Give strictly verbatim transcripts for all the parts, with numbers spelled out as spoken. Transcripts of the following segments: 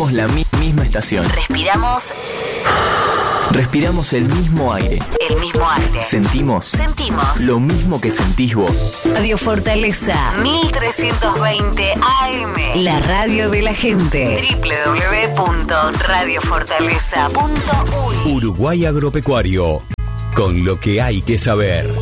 Somos la mi- misma estación. Respiramos. Respiramos el mismo aire. El mismo aire. Sentimos. Sentimos. Lo mismo que sentís vos. Radio Fortaleza mil trescientos veinte A M. La radio de la gente. doble u doble u doble u punto radio fortaleza punto u y. Uruguay Agropecuario. Con lo que hay que saber.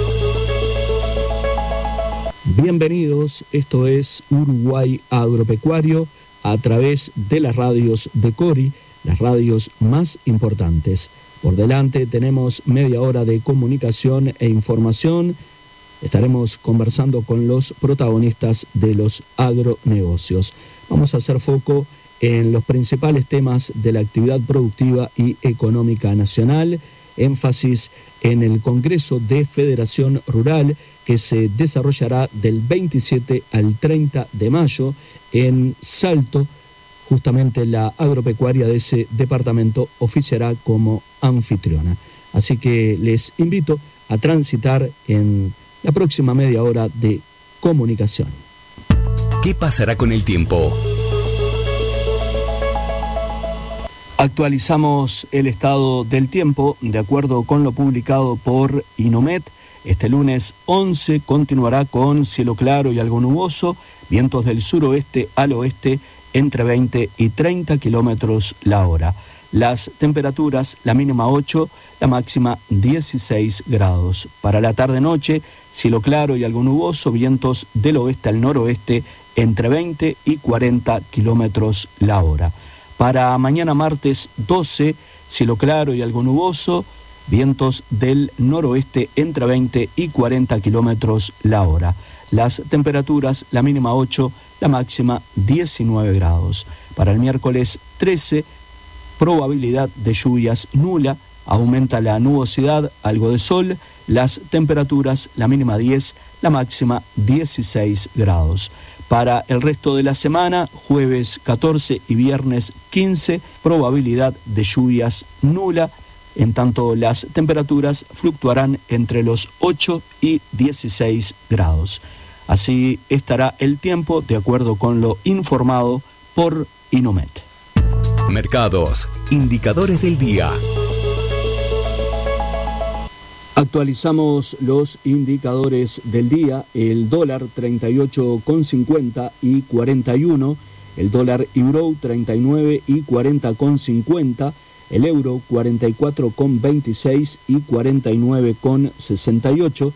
Bienvenidos, esto es Uruguay Agropecuario a través de las radios de Cori, las radios más importantes. Por delante tenemos media hora de comunicación e información. Estaremos conversando con los protagonistas de los agronegocios. Vamos a hacer foco en los principales temas de la actividad productiva y económica nacional, énfasis en el Congreso de Federación Rural que se desarrollará del veintisiete al treinta de mayo en Salto. Justamente la agropecuaria de ese departamento oficiará como anfitriona. Así que les invito a transitar en la próxima media hora de comunicación. ¿Qué pasará con el tiempo? Actualizamos el estado del tiempo de acuerdo con lo publicado por Inomet. Este lunes once continuará con cielo claro y algo nuboso, vientos del suroeste al oeste entre veinte y treinta kilómetros la hora. Las temperaturas, la mínima ocho, la máxima dieciséis grados. Para la tarde-noche, cielo claro y algo nuboso, vientos del oeste al noroeste entre veinte y cuarenta kilómetros la hora. Para mañana martes doce, cielo claro y algo nuboso, vientos del noroeste entre veinte y cuarenta kilómetros la hora. Las temperaturas, la mínima ocho, la máxima diecinueve grados. Para el miércoles trece, probabilidad de lluvias nula, aumenta la nubosidad, algo de sol, las temperaturas, la mínima diez, la máxima dieciséis grados. Para el resto de la semana, jueves catorce y viernes quince, probabilidad de lluvias nula, en tanto las temperaturas fluctuarán entre los ocho y dieciséis grados. Así estará el tiempo de acuerdo con lo informado por Inomet. Mercados, indicadores del día. Actualizamos los indicadores del día. El dólar treinta y ocho con cincuenta y cuarenta y uno, el dólar euro treinta y nueve y cuarenta con cincuenta, el euro cuarenta y cuatro con veintiséis y cuarenta y nueve con sesenta y ocho,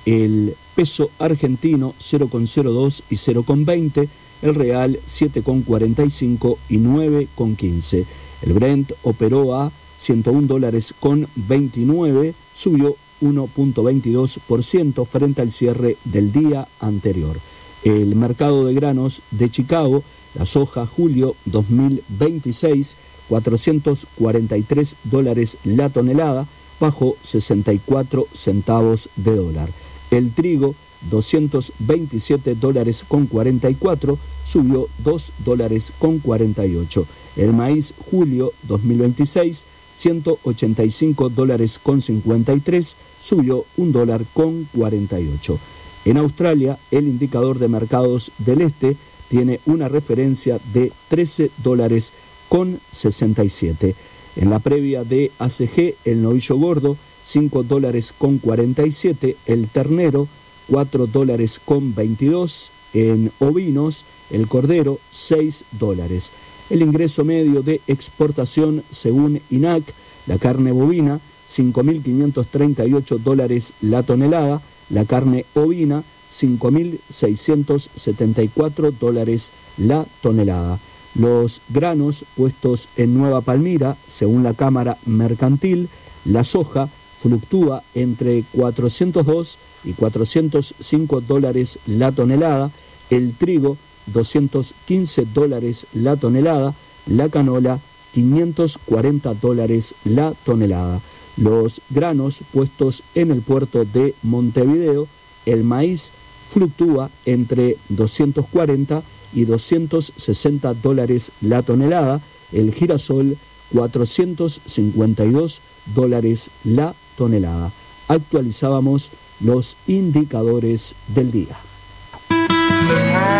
el peso argentino cero con cero dos y cero con veinte, el real siete con cuarenta y cinco y nueve con quince. El Brent operó a ciento un dólares con veintinueve, subió uno punto veintidós por ciento frente al cierre del día anterior. El mercado de granos de Chicago, la soja julio dos mil veintiséis, cuatrocientos cuarenta y tres dólares la tonelada, bajó sesenta y cuatro centavos de dólar. El trigo, doscientos veintisiete dólares con cuarenta y cuatro, subió dos dólares con cuarenta y ocho. El maíz julio dos mil veintiséis, ciento ochenta y cinco dólares con cincuenta y tres, subió un dólar con cuarenta y ocho. En Australia, el indicador de mercados del este tiene una referencia de trece dólares con sesenta y siete. En la previa de A C G, el novillo gordo, cinco dólares con cuarenta y siete, el ternero, cuatro dólares con veintidós, en ovinos, el cordero, seis dólares. El ingreso medio de exportación, según I N A C, la carne bovina, cinco mil quinientos treinta y ocho dólares la tonelada, la carne ovina, cinco mil seiscientos setenta y cuatro dólares la tonelada. Los granos puestos en Nueva Palmira, según la Cámara Mercantil, la soja fluctúa entre cuatrocientos dos y cuatrocientos cinco dólares la tonelada, el trigo doscientos quince dólares la tonelada, la canola quinientos cuarenta dólares la tonelada. Los granos puestos en el puerto de Montevideo, el maíz fluctúa entre doscientos cuarenta y doscientos sesenta dólares la tonelada, el girasol cuatrocientos cincuenta y dos dólares la tonelada. Actualizábamos los indicadores del día.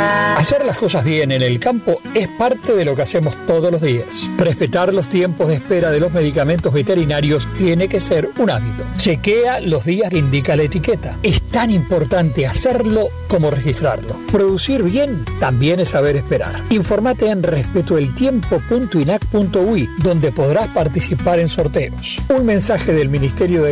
Hacer las cosas bien en el campo es parte de lo que hacemos todos los días. Respetar los tiempos de espera de los medicamentos veterinarios tiene que ser un hábito. Chequea los días que indica la etiqueta. Es tan importante hacerlo como registrarlo. Producir bien también es saber esperar. Informate en respetoeltiempo punto inac punto uy, donde podrás participar en sorteos. Un mensaje del Ministerio de